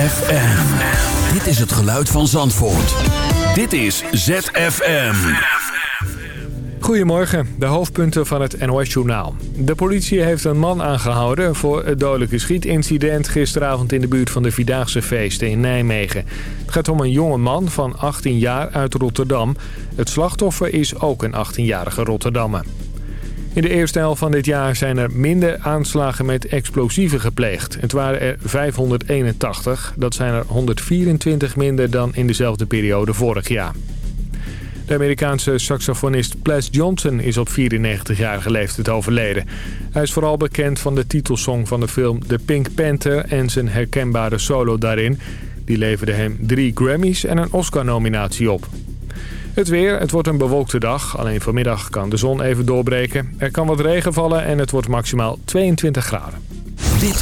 ZFM. Dit is het geluid van Zandvoort. Dit is ZFM. Goedemorgen, de hoofdpunten van het NOS-journaal. De politie heeft een man aangehouden voor het dodelijke schietincident gisteravond in de buurt van de Vierdaagse feesten in Nijmegen. Het gaat om een jonge man van 18 jaar uit Rotterdam. Het slachtoffer is ook een 18-jarige Rotterdammer. In de eerste helft van dit jaar zijn er minder aanslagen met explosieven gepleegd. Het waren er 581. Dat zijn er 124 minder dan in dezelfde periode vorig jaar. De Amerikaanse saxofonist Ples Johnson is op 94-jarige leeftijd overleden. Hij is vooral bekend van de titelsong van de film The Pink Panther en zijn herkenbare solo daarin. Die leverde hem 3 Grammys en een Oscar-nominatie op. Het weer, het wordt een bewolkte dag. Alleen vanmiddag kan de zon even doorbreken. Er kan wat regen vallen en het wordt maximaal 22 graden.